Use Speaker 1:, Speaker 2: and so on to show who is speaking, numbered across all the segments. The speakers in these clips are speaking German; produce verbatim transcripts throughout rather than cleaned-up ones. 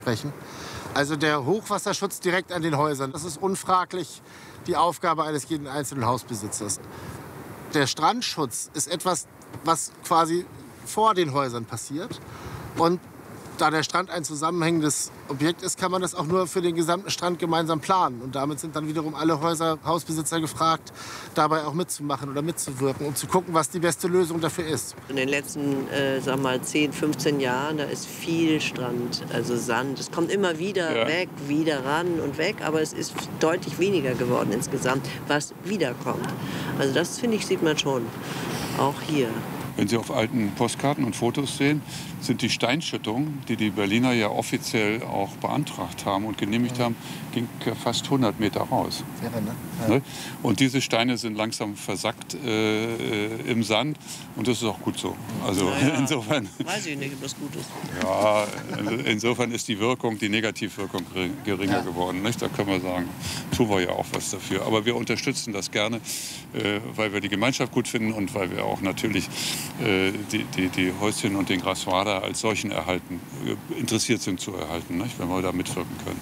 Speaker 1: sprechen. Also der Hochwasserschutz direkt an den Häusern, das ist unfraglich die Aufgabe eines jeden einzelnen Hausbesitzers. Der Strandschutz ist etwas, was quasi vor den Häusern passiert. Und da der Strand ein zusammenhängendes Objekt ist, kann man das auch nur für den gesamten Strand gemeinsam planen. Und damit sind dann wiederum alle Häuser, Hausbesitzer gefragt, dabei auch mitzumachen oder mitzuwirken, um zu gucken, was die beste Lösung dafür ist.
Speaker 2: In den letzten äh, sag mal, zehn, fünfzehn Jahren, da ist viel Strand, also Sand. Es kommt immer wieder ja. weg, wieder ran und weg, aber es ist deutlich weniger geworden insgesamt, was wiederkommt. Also das, finde ich, sieht man schon, auch hier.
Speaker 3: Wenn Sie auf alten Postkarten und Fotos sehen, sind die Steinschüttungen, die die Berliner ja offiziell auch beantragt haben und genehmigt haben, ging fast hundert Meter raus.
Speaker 1: Irre, ne? Ja.
Speaker 3: Und diese Steine sind langsam versackt äh, im Sand und das ist auch gut so. Also
Speaker 2: naja,
Speaker 3: insofern.
Speaker 2: Weiß ich nicht, ob das gut ist.
Speaker 3: Ja, insofern ist die Wirkung, die Negativwirkung geringer ja. geworden. Nicht? Da können wir sagen, tun wir ja auch was dafür. Aber wir unterstützen das gerne, äh, weil wir die Gemeinschaft gut finden und weil wir auch natürlich äh, die, die, die Häuschen und den Graswader als solchen erhalten, interessiert sind zu erhalten, nicht? Wenn wir da mitwirken können.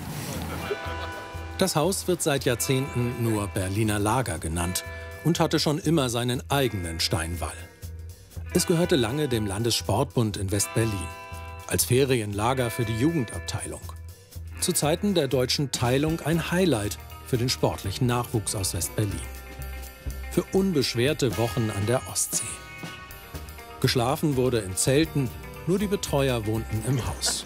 Speaker 4: Das Haus wird seit Jahrzehnten nur Berliner Lager genannt und hatte schon immer seinen eigenen Steinwall. Es gehörte lange dem Landessportbund in West-Berlin, als Ferienlager für die Jugendabteilung. Zu Zeiten der deutschen Teilung ein Highlight für den sportlichen Nachwuchs aus West-Berlin. Für unbeschwerte Wochen an der Ostsee. Geschlafen wurde in Zelten, nur die Betreuer wohnten im Haus.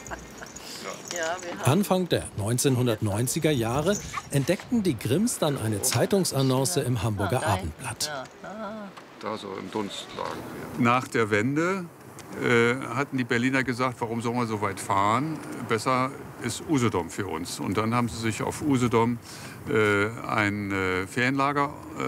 Speaker 4: Anfang der neunzehnhundertneunziger Jahre entdeckten die Grimms dann eine Zeitungsannonce im Hamburger Abendblatt.
Speaker 3: Da so im Dunst lagen wir. Nach der Wende äh, hatten die Berliner gesagt, warum sollen wir so weit fahren? Besser ist Usedom für uns. Und dann haben sie sich auf Usedom äh, ein äh, Ferienlager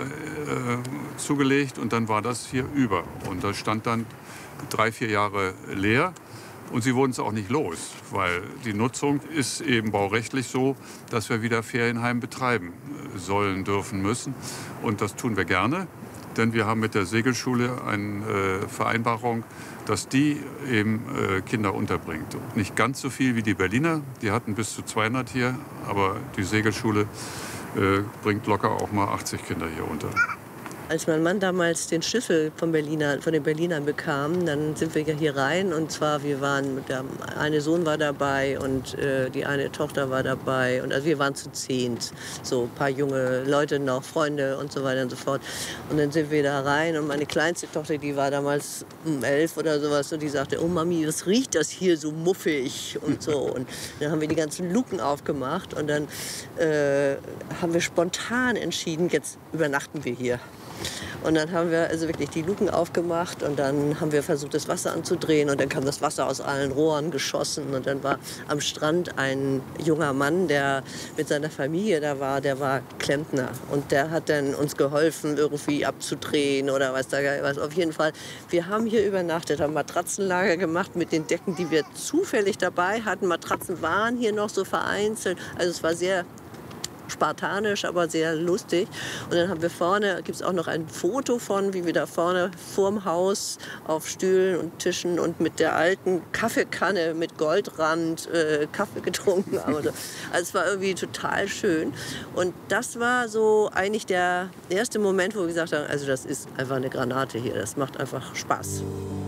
Speaker 3: äh, zugelegt und dann war das hier über. Und das stand dann drei, vier Jahre leer. Und sie wurden es auch nicht los, weil die Nutzung ist eben baurechtlich so, dass wir wieder Ferienheim betreiben sollen, dürfen, müssen. Und das tun wir gerne, denn wir haben mit der Segelschule eine äh, Vereinbarung, dass die eben äh, Kinder unterbringt. Nicht ganz so viel wie die Berliner, die hatten bis zu zweihundert hier, aber die Segelschule äh, bringt locker auch mal achtzig Kinder hier unter.
Speaker 2: Als mein Mann damals den Schlüssel von, Berliner, von den Berlinern bekam, dann sind wir ja hier rein. Und zwar, wir waren, der eine Sohn war dabei und äh, die eine Tochter war dabei. Und also wir waren zu zehnt, so ein paar junge Leute noch, Freunde und so weiter und so fort. Und dann sind wir da rein und meine kleinste Tochter, die war damals um elf oder sowas, und die sagte, oh Mami, was riecht das hier so muffig und so. Und dann haben wir die ganzen Luken aufgemacht und dann äh, haben wir spontan entschieden, jetzt übernachten wir hier. Und dann haben wir also wirklich die Luken aufgemacht und dann haben wir versucht, das Wasser anzudrehen und dann kam das Wasser aus allen Rohren geschossen und dann war am Strand ein junger Mann, der mit seiner Familie da war, der war Klempner und der hat dann uns geholfen, irgendwie abzudrehen oder was da was. Auf jeden Fall, wir haben hier übernachtet, haben Matratzenlager gemacht mit den Decken, die wir zufällig dabei hatten. Matratzen waren hier noch so vereinzelt, also es war sehr spartanisch, aber sehr lustig. Und dann haben wir vorne, gibt es auch noch ein Foto von, wie wir da vorne vorm Haus auf Stühlen und Tischen und mit der alten Kaffeekanne mit Goldrand äh, Kaffee getrunken haben. Also es war irgendwie total schön. Und das war so eigentlich der erste Moment, wo wir gesagt haben, also das ist einfach eine Granate hier, das macht einfach Spaß.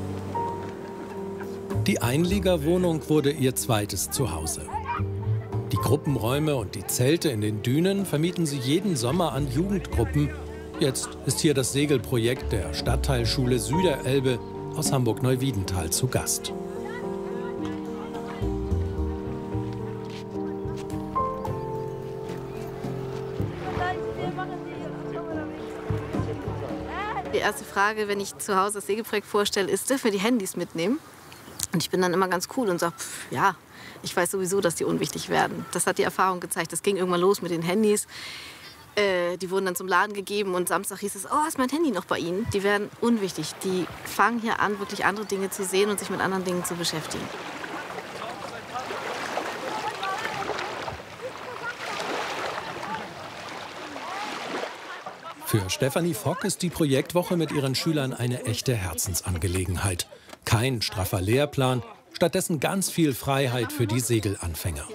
Speaker 4: Die Einliegerwohnung wurde ihr zweites Zuhause. Die Gruppenräume und die Zelte in den Dünen vermieten sie jeden Sommer an Jugendgruppen. Jetzt ist hier das Segelprojekt der Stadtteilschule Süderelbe aus Hamburg-Neuwiedental zu Gast.
Speaker 5: Die erste Frage, wenn ich zu Hause das Segelprojekt vorstelle, ist, dürfen wir die Handys mitnehmen? Und ich bin dann immer ganz cool und sage, ja, ich weiß sowieso, dass die unwichtig werden. Das hat die Erfahrung gezeigt. Das ging irgendwann los mit den Handys. Äh, die wurden dann zum Laden gegeben und Samstag hieß es, oh, ist mein Handy noch bei Ihnen? Die werden unwichtig. Die fangen hier an, wirklich andere Dinge zu sehen und sich mit anderen Dingen zu beschäftigen.
Speaker 4: Für Stefanie Fock ist die Projektwoche mit ihren Schülern eine echte Herzensangelegenheit. Kein straffer Lehrplan, stattdessen ganz viel Freiheit für die Segelanfänger.